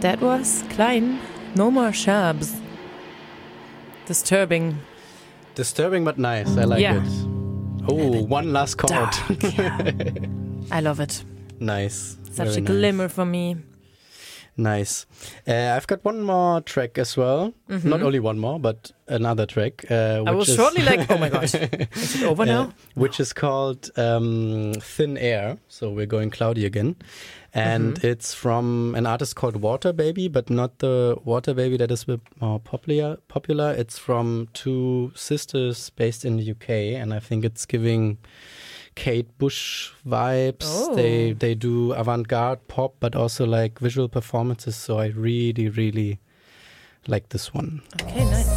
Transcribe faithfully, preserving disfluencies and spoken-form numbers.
That was Klein, No More Shabs. Disturbing. Disturbing but nice. I like Yeah. it. Oh, one last chord. Dark, yeah. I love it. Nice. Such Very a nice. glimmer for me. Nice. Uh, I've got one more track as well. Mm-hmm. Not only one more, but another track. Uh, which I was is shortly like, oh my god, is it over uh, now? which is called um, Thin Air. So we're going cloudy again. And Mm-hmm. it's from an artist called Water Baby, but not the Water Baby that is a bit more popular. popular. It's from two sisters based in the U K. And I think it's giving Kate Bush vibes. Oh. They they do avant-garde pop, but also like visual performances. So I really, really like this one. Okay, nice.